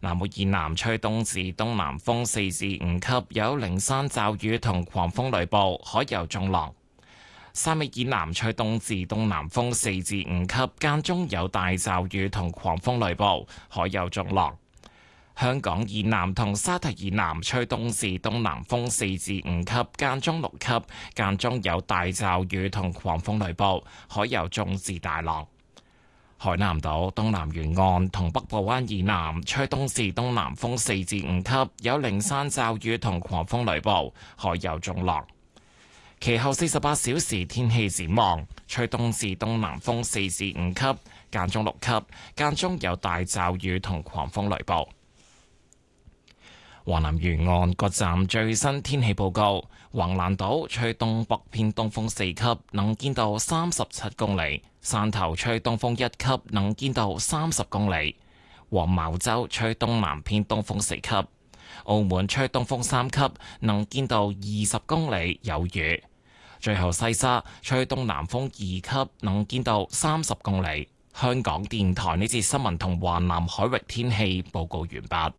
南澳以南吹東至東南風4至5級，有零散驟雨同狂風雷暴，海有中浪。汕尾以南吹東至東南風4至5級，間中有大驟雨同狂風雷暴，海有中浪。香港以南同沙堤以南吹東至東南風4至5級，間中6級，間中有大驟雨同狂風雷暴，海有中至大浪。海南島東南沿岸同北部灣以南吹東至東南風4至5級，有零散驟雨同狂風雷暴，海有中浪。其後48小時天氣展望，吹東至東南風4至5級，間中6級，間中有大驟雨同狂風雷暴。華南沿岸各站最新天氣報告：橫瀾島吹東北偏東風4級，能見度37公里；汕頭吹東風1級，能見度30公里；黃茅洲吹東南偏東風4級；澳門吹東風3級，能見度20公里，有雨。最後西沙吹東南風2級，能見度30公里。香港電台呢節新聞同華南海域天氣報告完畢。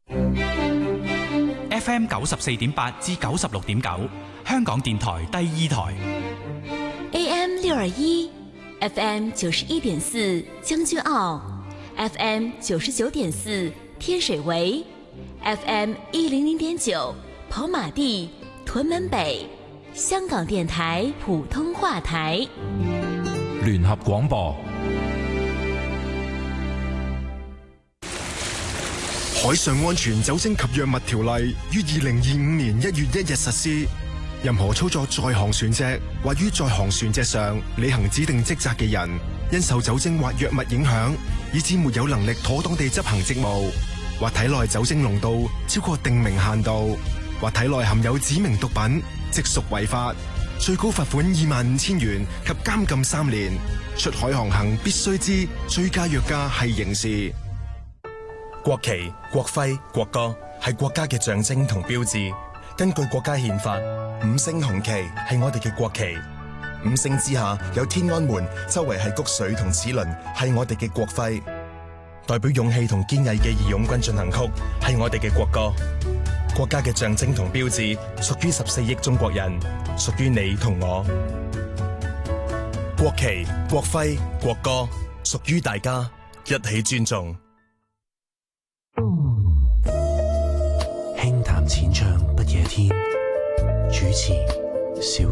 FM 94.8至96.9，香港電台第2台。 AM 621 FM 91.4將軍澳 FM 99.4天水圍 FM 100.9跑馬地屯門北，香港電台普通話台。 聯合廣播。 海上安全酒精及藥物條例於2025年1月1日實施。任何操作在航船隻或於在航船隻上履行指定職責嘅人，因受酒精或藥物影響，以致沒有能力妥當地執行職務，或體內酒精濃度超過定明限度，或體內含有指明毒品，即屬違法，最高罰款25,000元及監禁3年。出海航行必須知醉駕藥駕係刑事。 國旗、國徽、國歌係國家嘅象徵同標誌。根據國家憲法，5星紅旗係我哋嘅國旗。5星之下有天安門，周圍係谷穗同齒輪，係我哋嘅國徽。代表勇氣同堅毅嘅義勇軍進行曲係我哋嘅國歌。國家嘅象徵同標誌屬於14億中國人，屬於你同我。國旗、國徽、國歌屬於大家，一起尊重。 輕談淺唱不夜天，主持小